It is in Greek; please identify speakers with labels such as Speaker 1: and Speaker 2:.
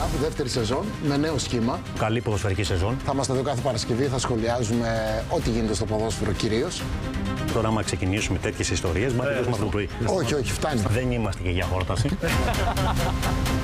Speaker 1: Cup, δεύτερη σεζόν, με νέο σχήμα.
Speaker 2: Καλή ποδοσφαιρική σεζόν.
Speaker 1: Θα είμαστε εδώ κάθε Παρασκευή, θα σχολιάζουμε ό,τι γίνεται στο ποδόσφαιρο κυρίως.
Speaker 2: Τώρα, άμα ξεκινήσουμε τέτοιες ιστορίες, μα δεν το πρωί.
Speaker 1: Όχι, όχι, φτάνει.
Speaker 2: Δεν είμαστε και για χόρταση.